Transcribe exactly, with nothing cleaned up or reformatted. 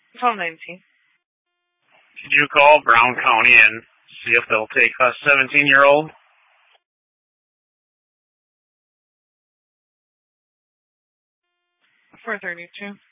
twelve nineteen. Could you call Brown County and see if they'll take a seventeen-year-old? four thirty-two.